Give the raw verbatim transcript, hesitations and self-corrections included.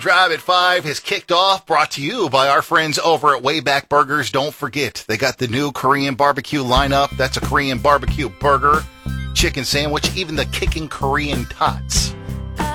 Drive at five has kicked off, brought to you by our friends over at Wayback Burgers. Don't forget, they got the new Korean barbecue lineup. That's a Korean barbecue burger, chicken sandwich, even the kicking Korean tots.